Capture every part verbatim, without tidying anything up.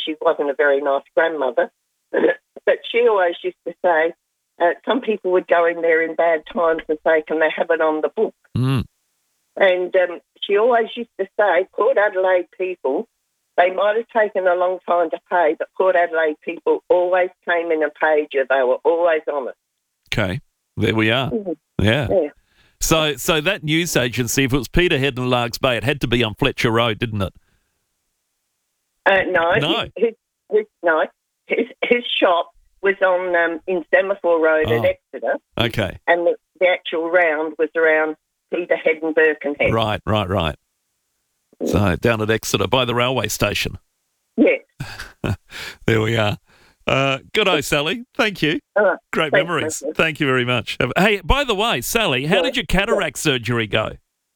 she wasn't a very nice grandmother. But she always used to say, uh, some people would go in there in bad times and say, can they have it on the book? Mm. And um, she always used to say, Port Adelaide people, they might have taken a long time to pay, but Port Adelaide people always came in and paid you. They were always honest. Okay, there we are. Mm-hmm. Yeah. Yeah. So so that news agency, if it was Peterhead and Largs Bay, it had to be on Fletcher Road, didn't it? Uh, no. No. His, his, his, no. His, his shop was on um, in Semaphore Road Oh. at Exeter, Okay. and the, the actual round was around Peterhead and Birkenhead. Right, right, right. So down at Exeter by the railway station. Yes. There we are. Uh, good day, Sally. Thank you. Uh, Great thanks, memories. Matthew. Thank you very much. Hey, by the way, Sally, how Yeah. did your cataract surgery go?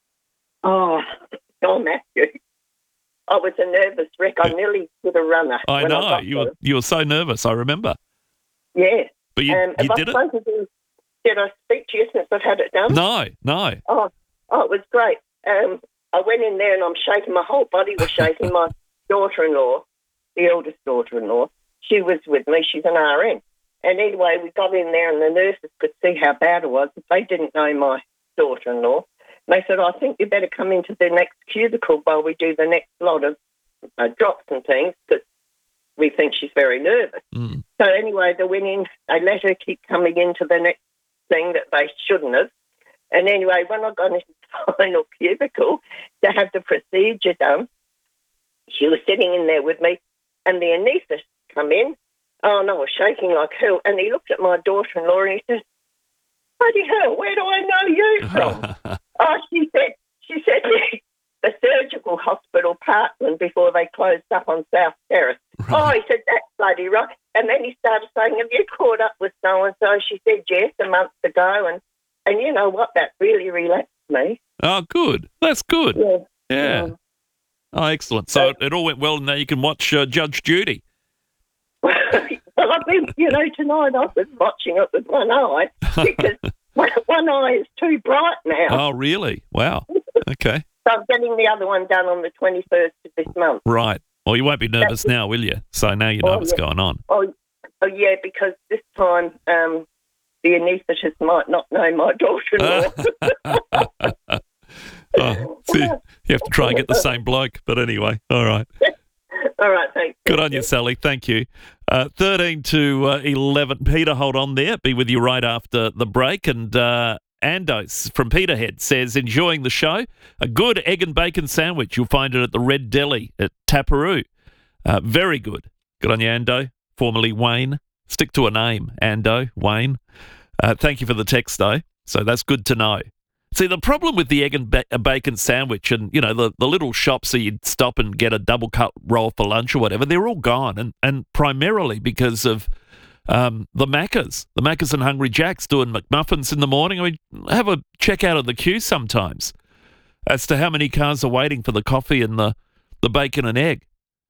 Oh, oh, Matthew. I was a nervous wreck. I nearly did a runner. I when know. I got you were there. you were so nervous, I remember. Yeah. But you, um, you have did I it? spoken to you? Did I speak to you since I've had it done? No, no. Oh, oh, it was great. Um, I went in there and I'm shaking. My whole body was shaking. My daughter-in-law, the eldest daughter-in-law, she was with me. She's an R N. And anyway, we got in there and the nurses could see how bad it was. They didn't know my daughter-in-law. They said, I think you better come into the next cubicle while we do the next lot of uh, drops and things, because we think she's very nervous. Mm. So anyway, they went in. They let her keep coming into the next thing that they shouldn't have. And anyway, when I got into the final cubicle to have the procedure done, she was sitting in there with me, and the anaesthetist come in. Oh, no, I was shaking like hell. And he looked at my daughter-in-law and he said, bloody hell, where do I know you from? Oh, she said, she said, the surgical hospital, Parkland, before they closed up on South Terrace. Right. Oh, he said, that's bloody right. And then he started saying, have you caught up with so-and-so? She said, yes, a month ago. And, and you know what? That really relaxed me. Oh, good. That's good. Yeah. Yeah. Yeah. Oh, excellent. So it, it all went well, and now you can watch uh, Judge Judy. Well, I've been, you know, tonight I was watching it with one eye because one, one eye is too bright now. Oh, really? Wow. Okay. So I'm getting the other one done on the twenty-first of this month. Right. Well, you won't be nervous That's- now, will you? So now you know Oh, what's yeah. going on. Oh, oh, yeah, because this time um, the anaesthetist might not know my daughter-in-law. Oh, see, you have to try and get the same bloke. But anyway, all right. All right, thanks. Good on you, Sally. Thank you. Uh, thirteen to eleven. Peter, hold on there. Be with you right after the break. And uh, Andos from Peterhead says, enjoying the show. A good egg and bacon sandwich. You'll find it at the Red Deli at Taparoo. Uh, very good. Good on you, Ando. Formerly Wayne. Stick to a name, Ando, Wayne. Uh, thank you for the text, though. So that's good to know. See, the problem with the egg and ba- bacon sandwich and, you know, the, the little shops that you'd stop and get a double cut roll for lunch or whatever, they're all gone. And, and primarily because of um, the Maccas. The Maccas and Hungry Jack's doing McMuffins in the morning. I mean, have a check out of the queue sometimes as to how many cars are waiting for the coffee and the, the bacon and egg.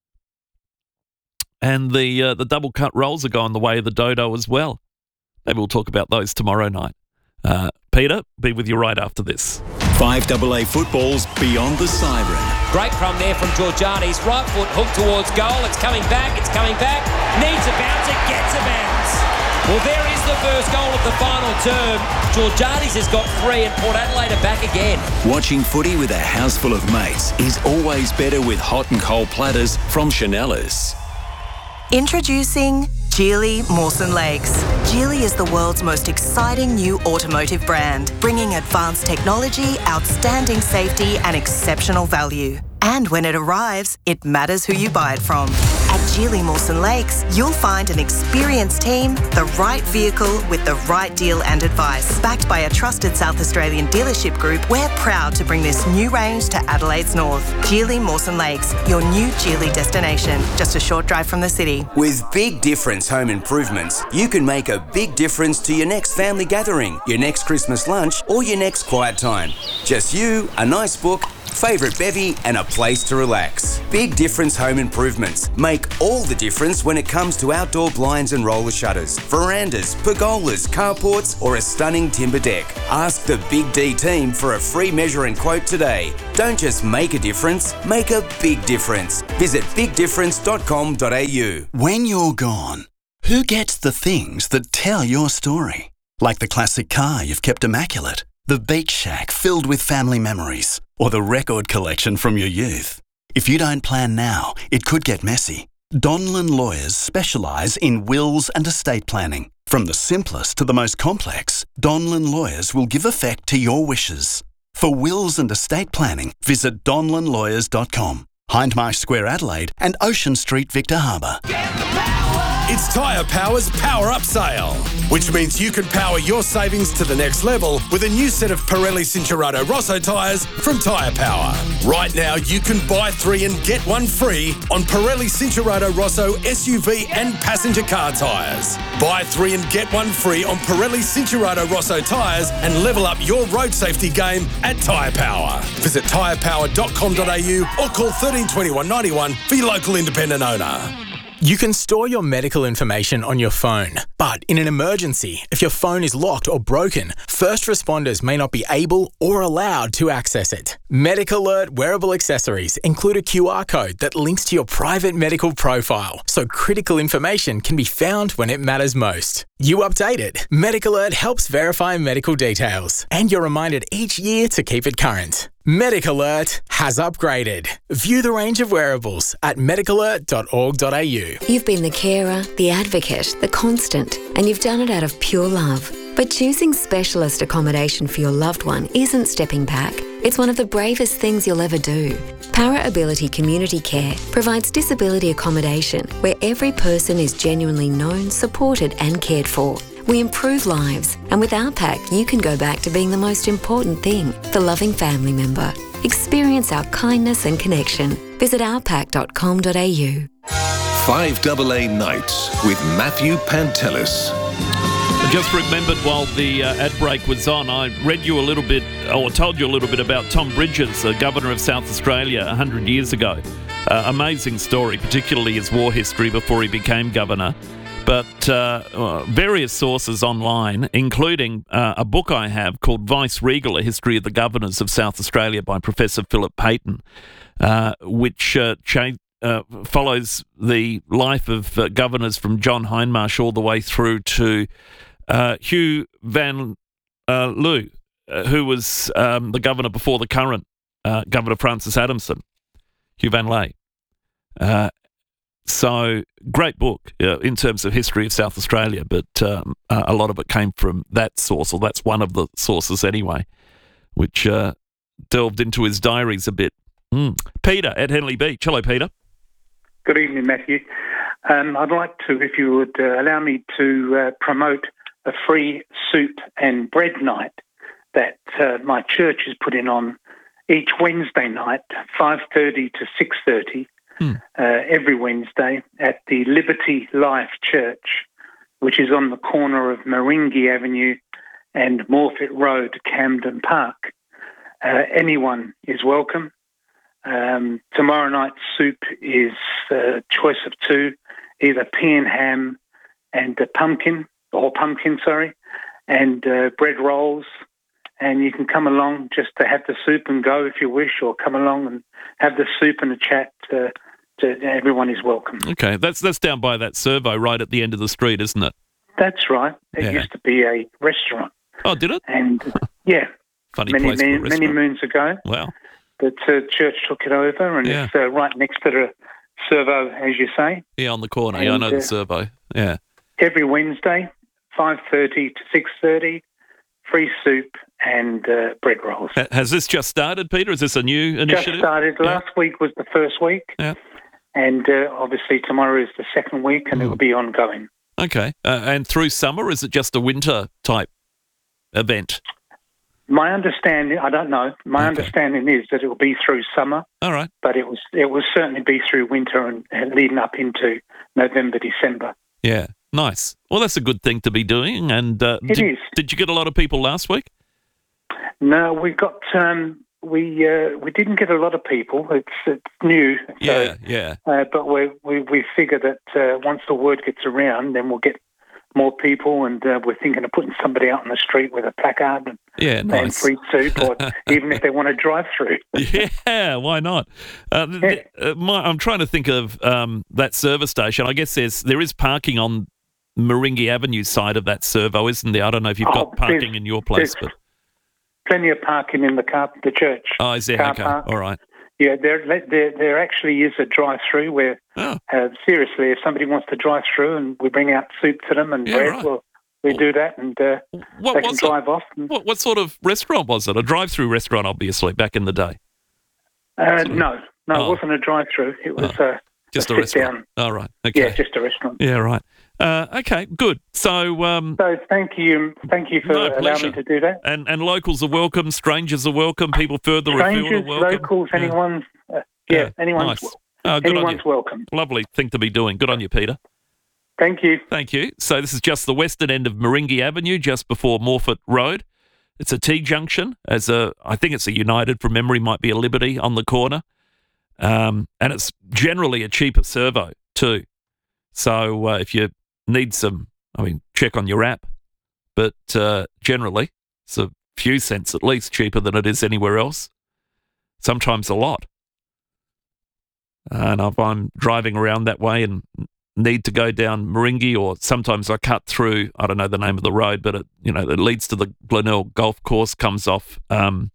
And the uh, the double cut rolls are going the way of the dodo as well. Maybe we'll talk about those tomorrow night. Uh, Peter, be with you right after this. five A A Football's Beyond the Siren. Great crumb there from Georgiades. Right foot hooked towards goal. It's coming back. It's coming back. Needs a bounce. It gets a bounce. Well, there is the first goal of the final term. Georgiades has got three and Port Adelaide are back again. Watching footy with a house full of mates is always better with hot and cold platters from Chanellas. Introducing Geely Mawson Lakes. Geely is the world's most exciting new automotive brand, bringing advanced technology, outstanding safety and exceptional value. And when it arrives, it matters who you buy it from. At Geely Mawson Lakes, you'll find an experienced team, the right vehicle with the right deal and advice. Backed by a trusted South Australian dealership group, we're proud to bring this new range to Adelaide's north. Geely Mawson Lakes, your new Geely destination, just a short drive from the city. With Big Difference Home Improvements, you can make a big difference to your next family gathering, your next Christmas lunch, or your next quiet time. Just you, a nice book, favourite bevy and a place to relax. Big Difference Home Improvements make all the difference when it comes to outdoor blinds and roller shutters, verandas, pergolas, carports or a stunning timber deck. Ask the Big D team for a free measure and quote today. Don't just make a difference, make a big difference. Visit big difference dot com dot a u. When you're gone, who gets the things that tell your story? Like the classic car you've kept immaculate, the beach shack filled with family memories, or the record collection from your youth. If you don't plan now, it could get messy. Donlan Lawyers specialise in wills and estate planning. From the simplest to the most complex, Donlan Lawyers will give effect to your wishes. For wills and estate planning, visit donlan lawyers dot com. Hindmarsh Square, Adelaide, and Ocean Street, Victor Harbour. It's Tyre Power's Power Up Sale, which means you can power your savings to the next level with a new set of Pirelli Cinturato Rosso tyres from Tyre Power. Right now, you can buy three and get one free on Pirelli Cinturato Rosso S U V and passenger car tyres. Buy three and get one free on Pirelli Cinturato Rosso tyres and level up your road safety game at Tyre Power. Visit tyre power dot com dot a u or call thirteen twenty-one ninety-one for your local independent owner. You can store your medical information on your phone, but in an emergency, if your phone is locked or broken, first responders may not be able or allowed to access it. MedicAlert wearable accessories include a Q R code that links to your private medical profile, so critical information can be found when it matters most. You update it. MedicAlert helps verify medical details, and you're reminded each year to keep it current. MedicAlert has upgraded. View the range of wearables at medic alert dot org dot a u. You've been the carer, the advocate, the constant, and you've done it out of pure love. But choosing specialist accommodation for your loved one isn't stepping back. It's one of the bravest things you'll ever do. Para Ability Community Care provides disability accommodation where every person is genuinely known, supported and cared for. We improve lives, and with our pack, you can go back to being the most important thing, the loving family member. Experience our kindness and connection. Visit our pack dot com dot a u. five A A Nights with Matthew Pantelis. I just remembered while the uh, ad break was on, I read you a little bit, or told you a little bit about Tom Bridges, the Governor of South Australia one hundred years ago. Uh, amazing story, particularly his war history before he became Governor. But uh, uh, various sources online, including uh, a book I have called Vice Regal, A History of the Governors of South Australia by Professor Philip Payton, uh, which uh, cha- uh, follows the life of uh, governors from John Hindmarsh all the way through to uh, Hugh Van uh, Loo, uh, who was um, the governor before the current uh, Governor Francis Adamson, Hugh Van Lay. Uh, So, great book uh, in terms of history of South Australia, but um, uh, a lot of it came from that source, or that's one of the sources anyway, which uh, delved into his diaries a bit. Mm. Peter at Henley Beach. Hello, Peter. Good evening, Matthew. Um, I'd like to, if you would uh, allow me to uh, promote a free soup and bread night that uh, my church is putting on each Wednesday night, five thirty to six thirty. Hmm. Uh, every Wednesday at the Liberty Life Church, which is on the corner of Maringi Avenue and Morfitt Road, Camden Park. Uh, anyone is welcome. Um, tomorrow night's soup is a choice of two, either pea and ham and a pumpkin, or pumpkin, sorry, and uh, bread rolls. And you can come along just to have the soup and go if you wish, or come along and have the soup and a chat. Uh, to, everyone is welcome. Okay, that's that's down by that servo right at the end of the street, isn't it? That's right. It yeah. used to be a restaurant. Oh, did it? And yeah, funny many place for a many, many moons ago. Wow. The uh, church took it over, and yeah. it's uh, right next to the servo, as you say. Yeah, on the corner. And, yeah, I know uh, the servo. Yeah. Every Wednesday, five thirty to six thirty, free soup and uh, bread rolls. Has this just started, Peter? Is this a new initiative? Just started. Yeah. Last week was the first week. Yeah. And uh, obviously tomorrow is the second week, and mm. it will be ongoing. Okay. Uh, and through summer, or is it just a winter type event? My understanding, I don't know. My okay. understanding is that it will be through summer. All right. But it was it will certainly be through winter and, and leading up into November, December. Yeah. Nice. Well, that's a good thing to be doing. And uh, it did, is. Did you get a lot of people last week? No, we got um, we uh, we didn't get a lot of people. It's it's new. So, Yeah, yeah. Uh, but we we we figure that uh, once the word gets around, then we'll get more people, and uh, we're thinking of putting somebody out on the street with a placard and, Yeah, and nice. free soup, or even if they want to drive through. Yeah, why not? Uh, th- th- uh, my, I'm trying to think of um, that service station. I guess there's there is parking on Meringi Avenue side of that servo, isn't there? I don't know if you've Oh, got parking there's- in your place, but Plenty of parking in the car, the church. oh, is there? car Okay, park. all right. Yeah, there, there, there actually is a drive-through where, Oh. uh, seriously, if somebody wants to drive through and we bring out soup to them and Yeah, bread, right. well, we do that, and uh, What they can was it? drive off. And, What, what sort of restaurant was it? A drive-through restaurant, obviously, back in the day. uh, no, no, Oh. it wasn't a drive-through. It was uh, Just a, a restaurant. sit-down. All right. Okay. Yeah, just a restaurant. Yeah, right. Uh, okay, good. So, um, So thank you, thank you for No, allowing pleasure. me to do that. and and locals are welcome. Strangers are welcome. People further afield Strangers, are welcome. locals, Yeah. anyone's, uh, yeah, anyone's, Nice. Oh, good on anyone's you. welcome. Lovely thing to be doing. Good on you, Peter. Thank you. Thank you. So this is just the western end of Meringi Avenue, just before Morphett Road. It's a T-junction. As a, I think it's a United from memory, might be a Liberty on the corner. Um, and it's generally a cheaper servo too. So uh, if you need some, I mean, check on your app. But uh, generally, it's a few cents at least cheaper than it is anywhere else. Sometimes a lot. And if I'm driving around that way and need to go down Meringi, or sometimes I cut through, I don't know the name of the road, but it, you know, it leads to the Glenelg Golf Course, comes off, um,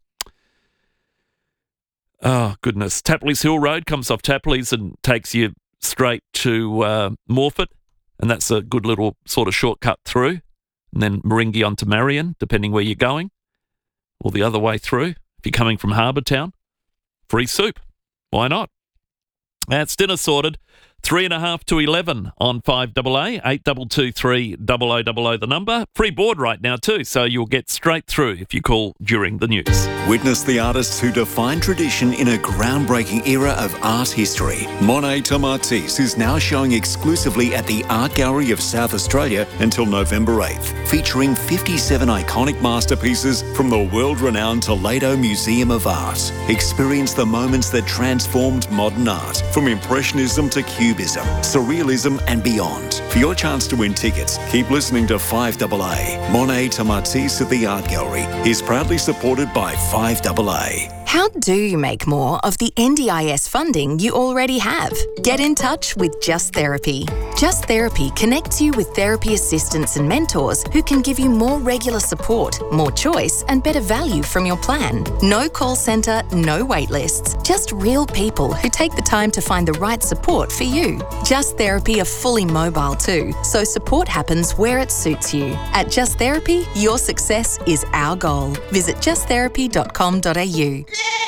oh goodness, Tapley's Hill Road, comes off Tapley's and takes you straight to uh, Morphett, and that's a good little sort of shortcut through, and then Meringi onto Marion, depending where you're going, or the other way through. If you're coming from Harbour Town, free soup. Why not? That's dinner sorted. Three and a half to eleven on five A A, eight two two three double oh double oh the number. Free board right now too, so you'll get straight through if you call during the news. Witness the artists who define tradition in a groundbreaking era of art history. Monet Tomatis is now showing exclusively at the Art Gallery of South Australia until November eighth, featuring fifty-seven iconic masterpieces from the world-renowned Toledo Museum of Art. Experience the moments that transformed modern art, from Impressionism to Cubism, Surrealism and beyond. For your chance to win tickets, keep listening to five A A. Monet Tomatis at the Art Gallery is proudly supported by five A A. How do you make more of the N D I S funding you already have? Get in touch with Just Therapy. Just Therapy connects you with therapy assistants and mentors who can give you more regular support, more choice, and better value from your plan. No call centre, no wait lists. Just real people who take the time to find the right support for you. Just Therapy are fully mobile too, so support happens where it suits you. At Just Therapy, your success is our goal. Visit just therapy dot com dot a u.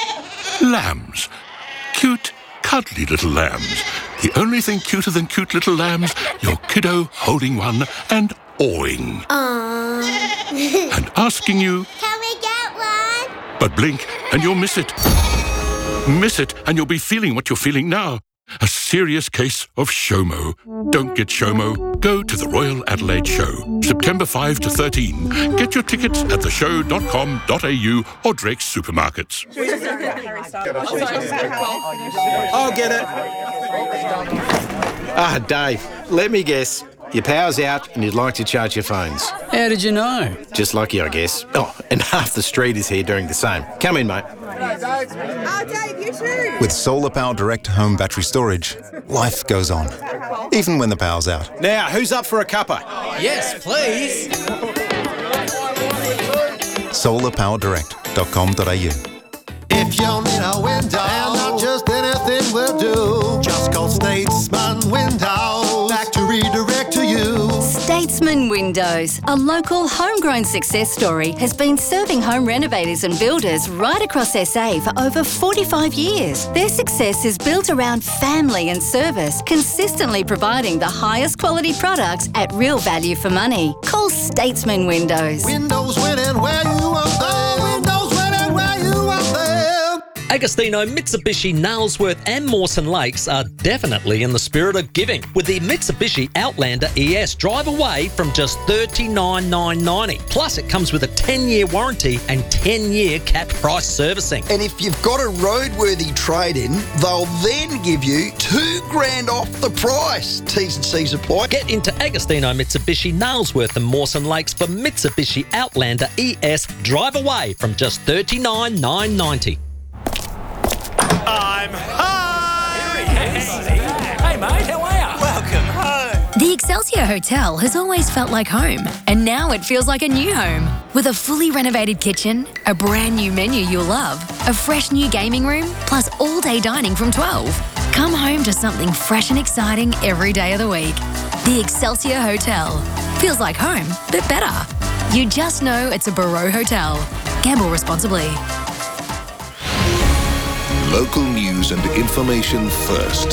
Lambs. Cute, cuddly little lambs. The only thing cuter than cute little lambs, your kiddo holding one and awing. Aww. And asking you, Can we get one? but blink and you'll miss it. Miss it and you'll be feeling what you're feeling now. A serious case of SHOMO. Don't get SHOMO. Go to the Royal Adelaide Show, September fifth to thirteen. Get your tickets at the show dot com dot a u or Drake's supermarkets. I'll get it. Ah, Dave, let me guess. Your power's out and you'd like to charge your phones. How did you know? Just lucky, I guess. Oh, and half the street is here doing the same. Come in, mate. Oh, Dave, you too. With Solar Power Direct home battery storage, life goes on, even when the power's out. Now, who's up for a cuppa? Yes, please. solar power direct dot com dot a u. If you need a window, and not just anything will do, just call Statesman Windows. Factory direct to you. Statesman Windows, a local homegrown success story, has been serving home renovators and builders right across S A for over forty-five years. Their success is built around family and service, consistently providing the highest quality products at real value for money. Call Statesman Windows. Windows winning where you want them. Windows winning where you want them. Agostino, Mitsubishi, Nailsworth and Mawson Lakes are definitely in the spirit of giving with the Mitsubishi Outlander E S. Drive away from just thirty-nine thousand nine hundred ninety dollars. Plus, it comes with a ten-year warranty and ten-year capped price servicing. And if you've got a roadworthy trade-in, they'll then give you two grand off the price. T's and C's apply. Get into Agostino, Mitsubishi, Nailsworth and Mawson Lakes for Mitsubishi Outlander E S. Drive away from just thirty-nine thousand nine hundred ninety dollars. I'm home! Hey, mate, how are you? Welcome home. The Excelsior Hotel has always felt like home, and now it feels like a new home. With a fully renovated kitchen, a brand new menu you'll love, a fresh new gaming room, plus all-day dining from twelve. Come home to something fresh and exciting every day of the week. The Excelsior Hotel. Feels like home, but better. You just know it's a Barreau Hotel. Gamble responsibly. Local news and information first.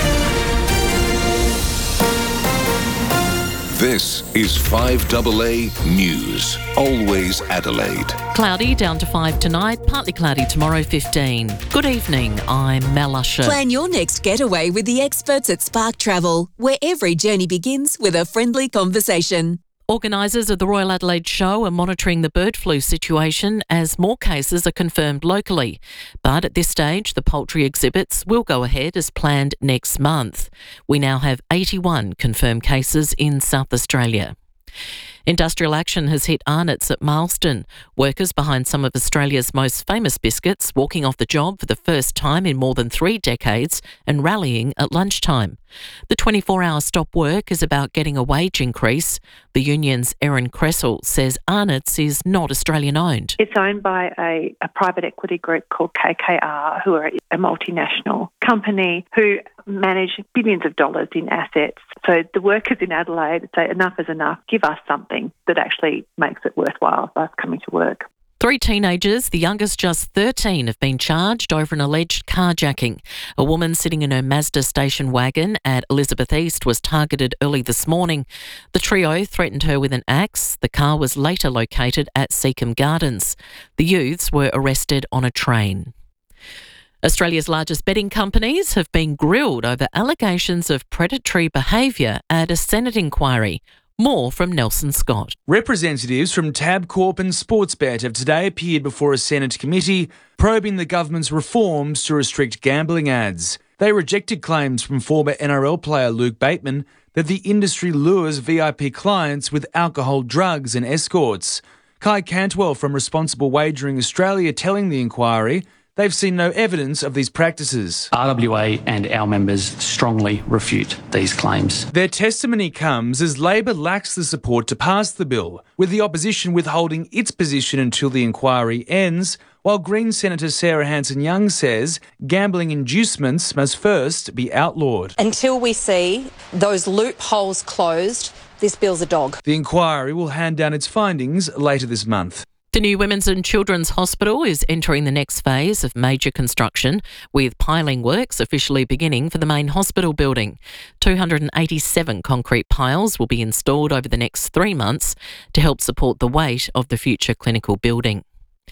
This is five A A News. Always Adelaide. Cloudy down to five tonight, partly cloudy tomorrow fifteen. Good evening, I'm Mel Usher. Plan your next getaway with the experts at Spark Travel, where every journey begins with a friendly conversation. Organisers of the Royal Adelaide Show are monitoring the bird flu situation as more cases are confirmed locally. But at this stage, the poultry exhibits will go ahead as planned next month. We now have eighty-one confirmed cases in South Australia. Industrial action has hit Arnott's at Marsden. Workers behind some of Australia's most famous biscuits walking off the job for the first time in more than three decades and rallying at lunchtime. The twenty-four hour stop work is about getting a wage increase. The union's Erin Cressel says Arnott's is not Australian owned. It's owned by a, a private equity group called K K R, who are a multinational company who manage billions of dollars in assets. So the workers in Adelaide say enough is enough. Give us something that actually makes it worthwhile for us coming to work. Three teenagers, the youngest just thirteen, have been charged over an alleged carjacking. A woman sitting in her Mazda station wagon at Elizabeth East was targeted early this morning. The trio threatened her with an axe. The car was later located at Seacombe Gardens. The youths were arrested on a train. Australia's largest betting companies have been grilled over allegations of predatory behaviour at a Senate inquiry. More from Nelson Scott. Representatives from Tabcorp and Sportsbet have today appeared before a Senate committee probing the government's reforms to restrict gambling ads. They rejected claims from former N R L player Luke Bateman that the industry lures V I P clients with alcohol, drugs and escorts. Kai Cantwell from Responsible Wagering Australia telling the inquiry they've seen no evidence of these practices. R W A and our members strongly refute these claims. Their testimony comes as Labor lacks the support to pass the bill, with the opposition withholding its position until the inquiry ends, while Green Senator Sarah Hanson-Young says gambling inducements must first be outlawed. Until we see those loopholes closed, this bill's a dog. The inquiry will hand down its findings later this month. The new Women's and Children's Hospital is entering the next phase of major construction, with piling works officially beginning for the main hospital building. two hundred eighty-seven concrete piles will be installed over the next three months to help support the weight of the future clinical building.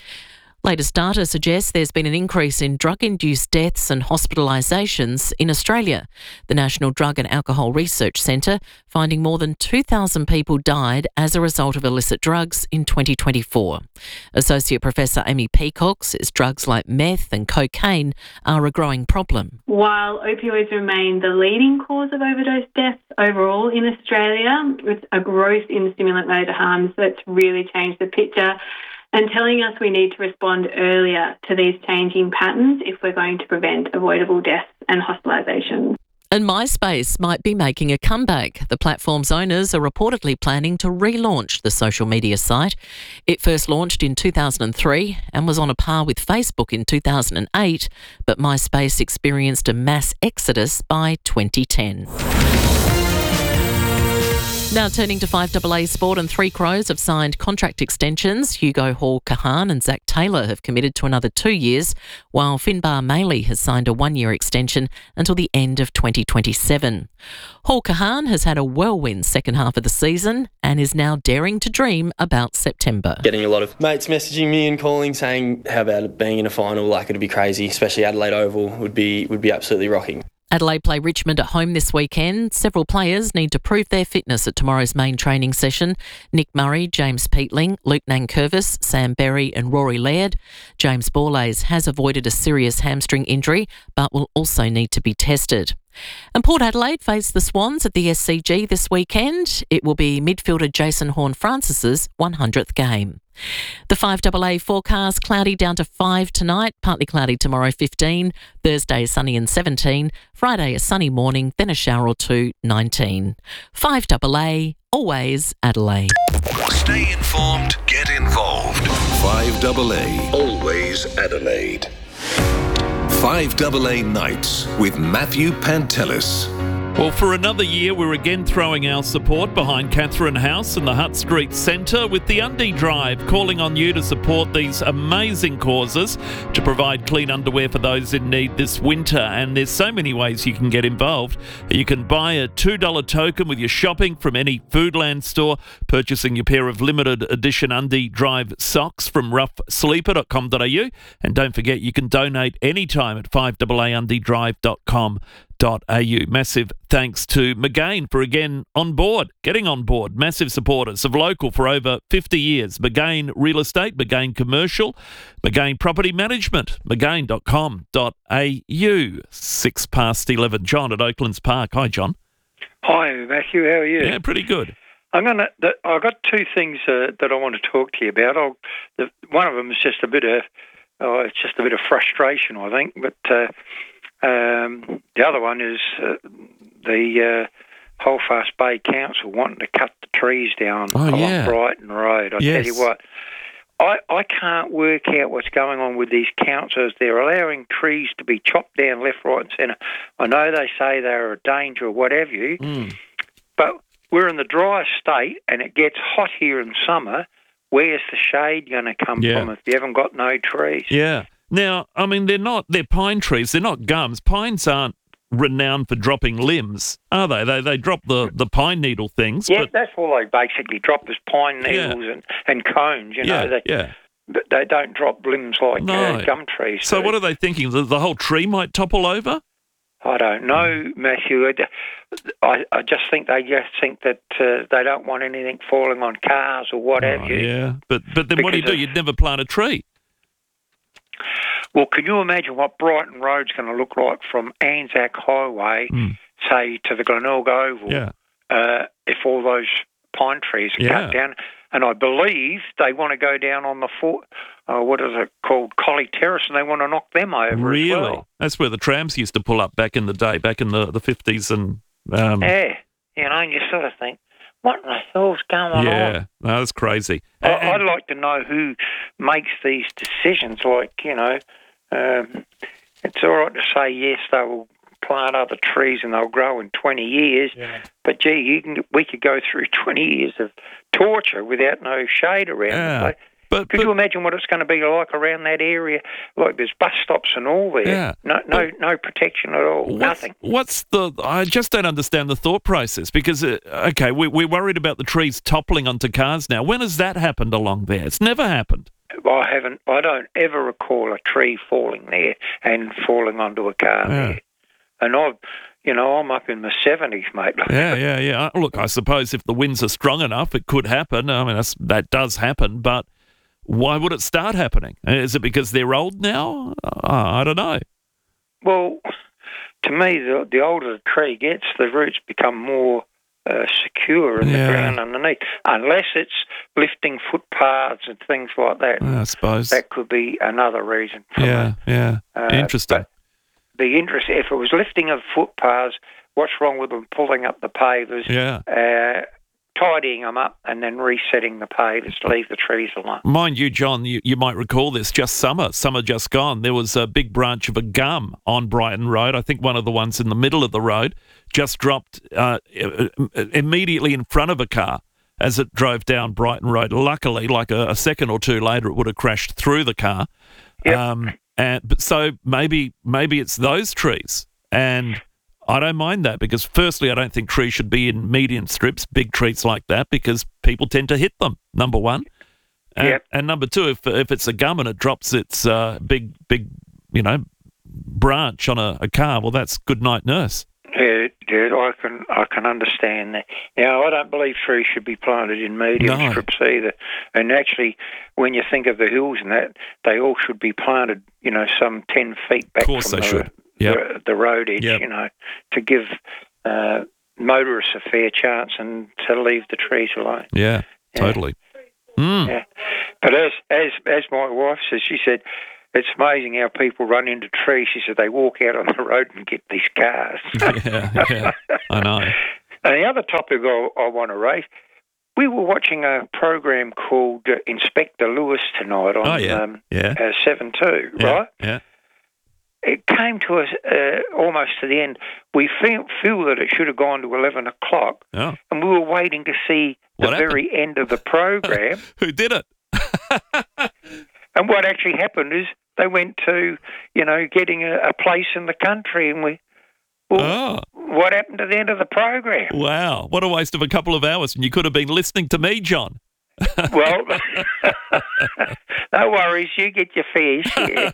Latest data suggests there's been an increase in drug-induced deaths and hospitalisations in Australia. The National Drug and Alcohol Research Centre finding more than two thousand people died as a result of illicit drugs in twenty twenty-four. Associate Professor Amy Peacock says drugs like meth and cocaine are a growing problem. While opioids remain the leading cause of overdose deaths overall in Australia, with a growth in stimulant-related harms that's really changed the picture and telling us we need to respond earlier to these changing patterns if we're going to prevent avoidable deaths and hospitalisations. And MySpace might be making a comeback. The platform's owners are reportedly planning to relaunch the social media site. It first launched in two thousand three and was on a par with Facebook in two thousand eight, but MySpace experienced a mass exodus by twenty ten. Now turning to five A A Sport, and Three Crows have signed contract extensions. Hugo Hall-Kahan and Zach Taylor have committed to another two years, while Finbar Maley has signed a one-year extension until the end of twenty twenty-seven. Hall-Kahan has had a whirlwind second half of the season and is now daring to dream about September. Getting a lot of mates messaging me and calling saying, how about it being in a final? Like, it'd be crazy, especially Adelaide Oval would be would be absolutely rocking. Adelaide play Richmond at home this weekend. Several players need to prove their fitness at tomorrow's main training session. Nick Murray, James Peatling, Luke Nankervis, Sam Berry and Rory Laird. James Borlase has avoided a serious hamstring injury but will also need to be tested. And Port Adelaide face the Swans at the S C G this weekend. It will be midfielder Jason Horne-Francis's one hundredth game. The five A A forecast: cloudy down to five tonight, partly cloudy tomorrow fifteen, Thursday sunny and seventeen, Friday a sunny morning, then a shower or two, nineteen. five A A, always Adelaide. Stay informed, get involved. five A A, always Adelaide. five A A Nights with Matthew Pantelis. Well, for another year, we're again throwing our support behind Catherine House and the Hutt Street Centre with the Undie Drive, calling on you to support these amazing causes to provide clean underwear for those in need this winter. And there's so many ways you can get involved. You can buy a two dollar token with your shopping from any Foodland store, purchasing your pair of limited edition Undie Drive socks from rough sleeper dot com dot a u. And don't forget, you can donate anytime at five A A undie drive dot com. .au. Massive thanks to McGain for again on board, getting on board. Massive supporters of Local for over fifty years. McGain Real Estate, McGain Commercial, McGain Property Management, mcgain dot com dot a u. Six past eleven. John at Oaklands Park. Hi, John. Hi, Matthew. How are you? Yeah, pretty good. I'm gonna. I've got two things uh, that I want to talk to you about. I'll, the, one of them is just a bit of, oh, it's just a bit of frustration, I think, but. Uh, Um, the other one is uh, the uh, Holdfast Bay Council wanting to cut the trees down oh, along yeah. Brighton Road. I yes. tell you what, I, I can't work out what's going on with these councils. They're allowing trees to be chopped down left, right and centre. I know they say they're a danger or what have you, mm. but we're in the dry state and it gets hot here in summer. Where's the shade going to come yeah. from if you haven't got no trees? Yeah. Now, I mean, they're not, they're pine trees, they're not gums. Pines aren't renowned for dropping limbs, are they? They they drop the, the pine needle things. Yeah, but... that's all they basically drop is pine needles yeah. and, and cones, you know. Yeah, they, yeah. But they don't drop limbs like no. uh, gum trees. So do. what are they thinking? The, the whole tree might topple over? I don't know, Matthew. I, I just think they just think that uh, they don't want anything falling on cars or what oh, have you. Yeah, but, but then because what do you do? of... You'd never plant a tree. Well, can you imagine what Brighton Road's going to look like from Anzac Highway, mm. say, to the Glenelg Oval, yeah. uh, if all those pine trees are yeah. cut down? And I believe they want to go down on the, fort, uh, what is it called, Collie Terrace, and they want to knock them over really? as well. That's where the trams used to pull up back in the day, back in the, the fifties. And um, yeah, you know, and you sort of think, what in the hell's going yeah. on? Yeah, no, that's crazy. I, and, I'd like to know who makes these decisions. Like, you know, um, it's all right to say, yes, they will plant other trees and they'll grow in twenty years, yeah. but, gee, you can, we could go through twenty years of torture without no shade around yeah. the place. But, Could but, you imagine what it's going to be like around that area? Like there's bus stops and all there. Yeah, no, no, no protection at all. what's, Nothing. What's the? I just don't understand the thought process because uh, okay, we, we're worried about the trees toppling onto cars now. When has that happened along there? It's never happened. I haven't. I don't ever recall a tree falling there and falling onto a car yeah. there. And I, you know, I'm up in the seventies, mate. yeah, yeah, yeah. Look, I suppose if the winds are strong enough, it could happen. I mean, that's, that does happen, but. Why would it start happening? Is it because they're old now? Uh, I don't know. Well, to me, the, the older the tree gets, the roots become more uh, secure in yeah. the ground underneath. Unless it's lifting footpaths and things like that. I suppose. That could be another reason. For yeah, me. yeah. Uh, Interesting. The interest, if it was lifting of footpaths, what's wrong with them pulling up the pavers? Yeah. Uh, tidying them up and then resetting the pavers to leave the trees alone. Mind you, John, you, you might recall this, just summer, summer just gone, there was a big branch of a gum on Brighton Road, I think one of the ones in the middle of the road, just dropped uh, immediately in front of a car as it drove down Brighton Road. Luckily, like a, a second or two later, it would have crashed through the car. Yep. Um, and but so maybe maybe it's those trees, and I don't mind that because firstly, I don't think trees should be in median strips, big trees like that, because people tend to hit them. Number one, and, Yep. and number two, if if it's a gum and it drops its uh, big big you know branch on a, a car, well, that's good night, nurse. Yeah, yeah, I can I can understand that. Now, I don't believe trees should be planted in medium No. strips either. And actually, when you think of the hills and that, they all should be planted, you know, some ten feet back Of course from they the, should. Yep. the, the road edge, Yep. you know, to give uh, motorists a fair chance and to leave the trees alone. Yeah, totally. Mm. Yeah. But as as as my wife says, she said, it's amazing how people run into trees. She said they walk out on the road and get these cars. yeah, yeah, I know. And the other topic I, I want to raise, we were watching a program called uh, Inspector Lewis tonight on Oh, yeah. um, Yeah. uh, seven two, Yeah, right? yeah. It came to us uh, almost to the end. We feel, feel that it should have gone to eleven o'clock, Oh. and we were waiting to see the What happened? very end of the program. Who did it? And what actually happened is they went to, you know, getting a, a place in the country, and we, well, Oh. what happened to the end of the program? Wow, what a waste of a couple of hours, and you could have been listening to me, John. Well, no worries, you get your fair share.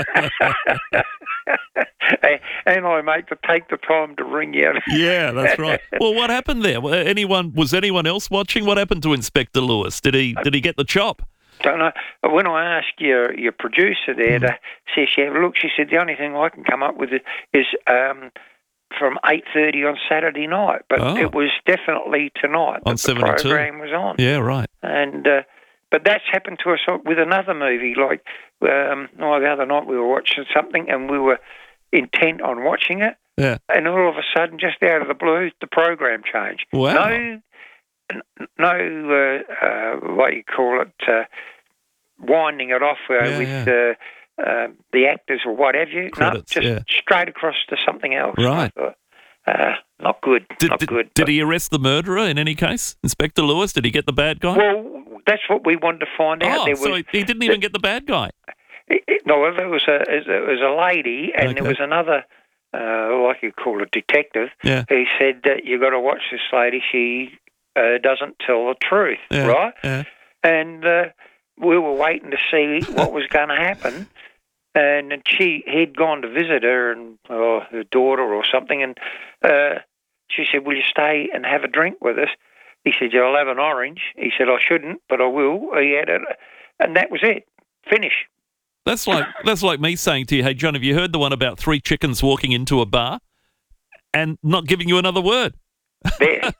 And I make to take the time to ring you. Yeah, that's right. Well, what happened there? Well, Anyone was anyone else watching? What happened to Inspector Lewis? Did he did he get the chop? Don't know. But when I asked your your producer there to see if she had a look, she said the only thing I can come up with is um, from eight thirty on Saturday night. But Oh. it was definitely tonight On that the seventy-two. program was on. Yeah, right. And uh, but that's happened to us with another movie. Like um, oh, the other night we were watching something and we were intent on watching it, Yeah. and all of a sudden, just out of the blue, the program changed. Wow. No, n- no, uh, uh, what you call it, uh, winding it off uh, Yeah, with Uh, uh, the actors or what have you. Credits, no, just yeah. straight across to something else. Right. I thought, Uh, not good. Did, not did, good. did he arrest the murderer in any case? Inspector Lewis, did he get the bad guy? Well, that's what we wanted to find out. oh, There so was, he, he didn't even get the bad guy. It, it, no, there was a there was a lady, and Okay. there was another, uh, like you call a detective. Yeah. He said that you got to watch this lady. She uh, doesn't tell the truth, Yeah, right? yeah. And uh, we were waiting to see what was going to happen. And then she he'd gone to visit her and or her daughter or something, and uh, she said, "Will you stay and have a drink with us?" He said, "I'll have an orange." He said, "I shouldn't, but I will." He had it, and that was it. Finish. That's like that's like me saying to you, "Hey, John, have you heard the one about three chickens walking into a bar and not giving you another word?" There.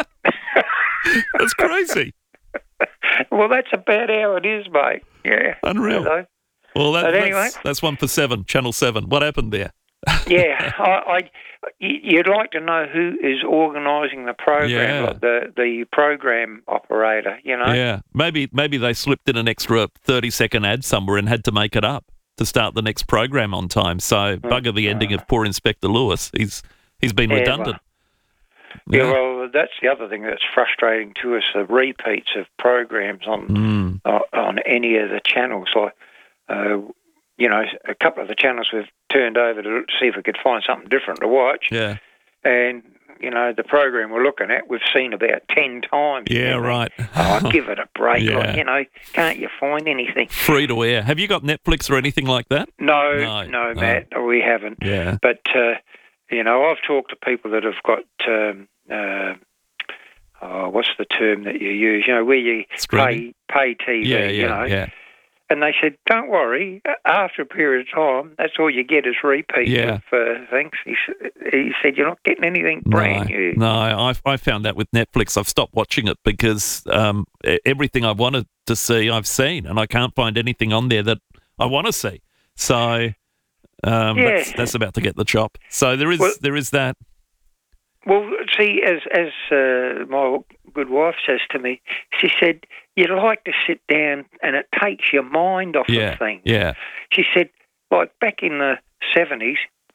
That's crazy. Well, that's about how it is, mate. Yeah. Unreal. Hello. Well, that, But that's, anyway. that's one for seven, Channel seven. What happened there? Yeah, I, I, y- you'd like to know who is organising the program, Yeah. like the the program operator. You know. Yeah, maybe maybe they slipped in an extra thirty-second ad somewhere and had to make it up to start the next program on time. So bugger the ending of poor Inspector Lewis. He's he's been Yeah, redundant. Yeah, well, that's the other thing that's frustrating to us: the repeats of programs on Mm. uh, on any of the channels. Like, uh, you know, a couple of the channels we've turned over to see if we could find something different to watch. Yeah. And you know, the program we're looking at, we've seen about ten times. Yeah, You know? right. Oh, give it a break. Yeah. Like, you know, can't you find anything? Free to air. Have you got Netflix or anything like that? No, No, no, no. Matt, we haven't. Yeah. But, uh, you know, I've talked to people that have got, um, uh, oh, what's the term that you use? You know, where you Streaming? pay, pay T V, Yeah, yeah, you know. yeah. And they said, don't worry, after a period of time, that's all you get is repeats Yeah. of uh, things. He, s- he said, you're not getting anything brand no, new. No, I, I found that with Netflix. I've stopped watching it because um, e- everything I wanted to see, I've seen, and I can't find anything on there that I want to see. So um, Yeah. that's, that's about to get the chop. So there is Well- there is that. Well, see, as as uh, my good wife says to me, she said, you'd like to sit down and it takes your mind off Yeah, of things. yeah. She said, like back in the seventies,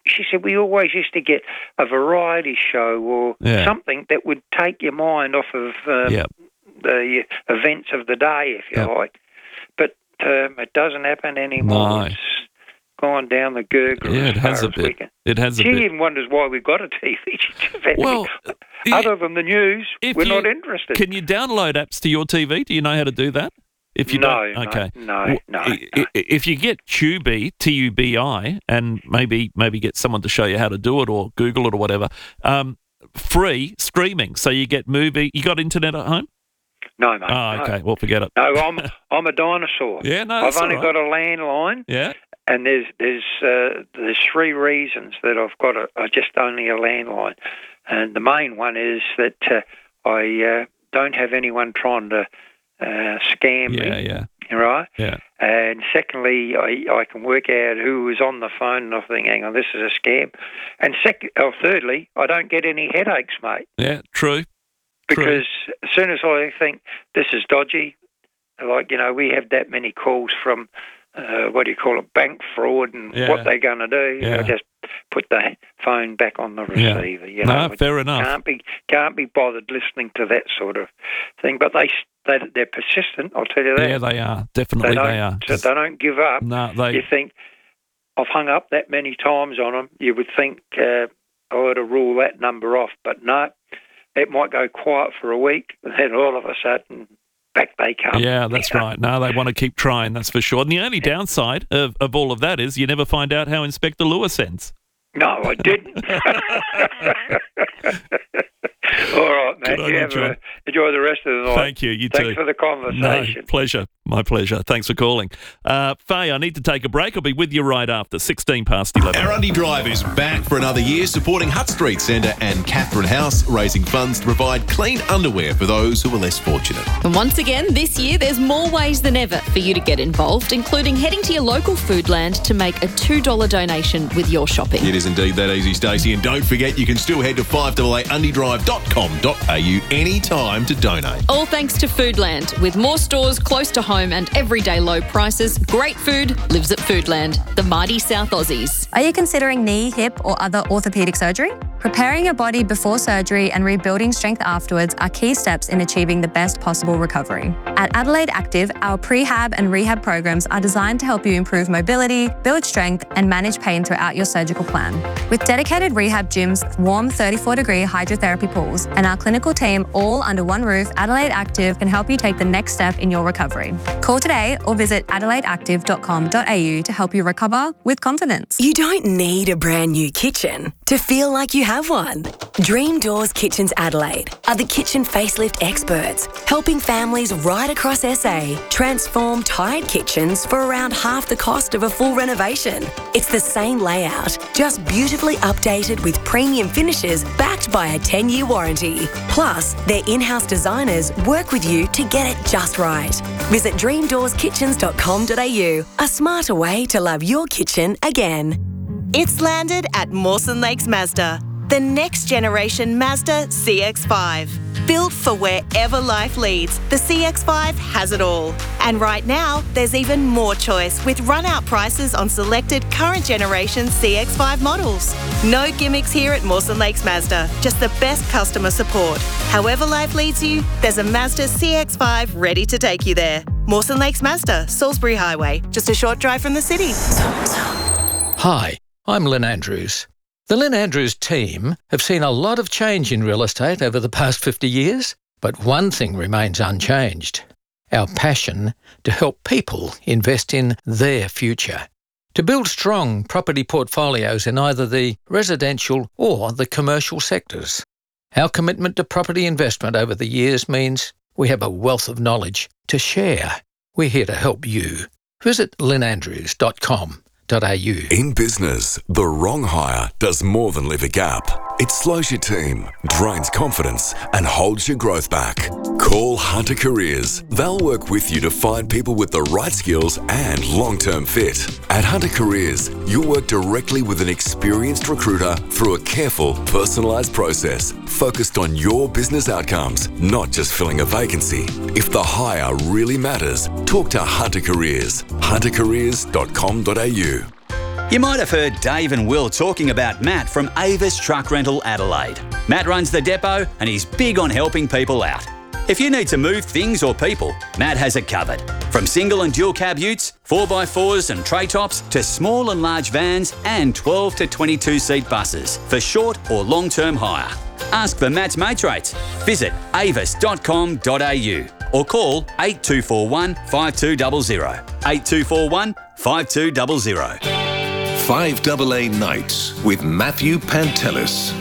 she said, we always used to get a variety show or Yeah. something that would take your mind off of um, Yep. the events of the day, if you Yep. like. But um, it doesn't happen anymore. No. It's gone down the gurgler. Yeah, it as has far a as we bit. can- It has a She bit. even wonders why we've got a T V. Well, other than the news, if we're you- not interested. Can you download apps to your T V? Do you know how to do that? If you No, don't, no, okay. no, Well, no, i- i- If you get Tubi, T U B I, and maybe maybe get someone to show you how to do it, or Google it, or whatever. Um, free streaming, so you get movie. You got internet at home? No, mate. Oh, no. okay. Well, forget it. No, I'm I'm a dinosaur. Yeah, no, I've that's only all right. got a landline. Yeah. And there's there's uh, there's three reasons that I've got a, a just only a landline, and the main one is that uh, I uh, don't have anyone trying to uh, scam Yeah, me. yeah. Right. Yeah. And secondly, I, I can work out who was on the phone, and I think, hang on, this is a scam. And second, or thirdly, I don't get any headaches, mate. Yeah, true. Because as soon as I think this is dodgy, like, you know, we have that many calls from, uh, what do you call it, bank fraud and Yeah. what they're going to do, Yeah. I just put the phone back on the Yeah. receiver. You No, know, fair enough. Can't be, can't be bothered listening to that sort of thing. But they, they, they're persistent, I'll tell you that. Yeah, they are. Definitely, they, they, don't, are. So they don't give up. No, they. You think, I've hung up that many times on them, you would think uh, I ought to rule that number off. But no, it might go quiet for a week, and then all of a sudden, back they come. Yeah, that's right. No, they want to keep trying, that's for sure. And the only downside of, of all of that is you never find out how Inspector Lewis ends. No, I didn't. All right, man. Good on You you, have John. a, enjoy the rest of the night. Thank you. You Thanks too. for the conversation. No, pleasure. My pleasure. Thanks for calling. Uh, Faye, I need to take a break. I'll be with you right after. sixteen past eleven. Our Undy Drive is back for another year, supporting Hutt Street Centre and Catherine House, raising funds to provide clean underwear for those who are less fortunate. And once again, this year there's more ways than ever for you to get involved, including heading to your local Foodland to make a two dollars donation with your shopping. It is indeed that easy, Stacey. And don't forget, you can still head to five A A undy drive dot com dot a u anytime to donate. All thanks to Foodland. With more stores close to home and everyday low prices, great food lives at Foodland, the mighty South Aussies. Are you considering knee, hip, or other orthopaedic surgery? Preparing your body before surgery and rebuilding strength afterwards are key steps in achieving the best possible recovery. At Adelaide Active, our prehab and rehab programs are designed to help you improve mobility, build strength, and manage pain throughout your surgical plan. With dedicated rehab gyms, warm thirty-four degree hydrotherapy pools, and our clinical team all under one roof, Adelaide Active can help you take the next step in your recovery. Call today or visit adelaide active dot com dot a u to help you recover with confidence. You don't need a brand new kitchen to feel like you have one. Dream Doors Kitchens Adelaide are the kitchen facelift experts, helping families right across S A transform tired kitchens for around half the cost of a full renovation. It's the same layout, just beautifully updated with premium finishes backed by a ten-year warranty. Plus, their in-house designers work with you to get it just right. Visit dream doors kitchens dot com dot a u, a smarter way to love your kitchen again. It's landed at Mawson Lakes Mazda, the next generation Mazda C X five. Built for wherever life leads, the C X five has it all. And right now, there's even more choice with run-out prices on selected current generation C X five models. No gimmicks here at Mawson Lakes Mazda, just the best customer support. However life leads you, there's a Mazda C X five ready to take you there. Mawson Lakes Mazda, Salisbury Highway, just a short drive from the city. Hi, I'm Lynn Andrews. The Lynn Andrews team have seen a lot of change in real estate over the past fifty years, but one thing remains unchanged: our passion to help people invest in their future, to build strong property portfolios in either the residential or the commercial sectors. Our commitment to property investment over the years means we have a wealth of knowledge to share. We're here to help you. Visit lynn andrews dot com. In business, the wrong hire does more than leave a gap. It slows your team, drains confidence, and holds your growth back. Call Hunter Careers. They'll work with you to find people with the right skills and long-term fit. At Hunter Careers, you'll work directly with an experienced recruiter through a careful, personalised process focused on your business outcomes, not just filling a vacancy. If the hire really matters, talk to Hunter Careers. hunter careers dot com dot a u. You might have heard Dave and Will talking about Matt from Avis Truck Rental Adelaide. Matt runs the depot and he's big on helping people out. If you need to move things or people, Matt has it covered. From single and dual cab utes, four by fours and tray tops, to small and large vans and twelve to twenty-two seat buses for short or long-term hire. Ask for Matt's mates rates. Visit avis dot com dot a u or call eight two four one, five two zero zero. eight two four one, five two zero zero. five A A Nights with Matthew Pantelis.